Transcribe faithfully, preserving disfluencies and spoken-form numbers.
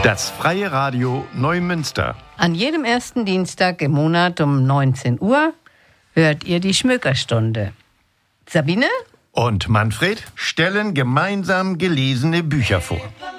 Das Freie Radio Neumünster. An jedem ersten Dienstag im Monat um neunzehn Uhr hört ihr die Schmökerstunde. Sabine Und Manfred stellen gemeinsam gelesene Bücher vor.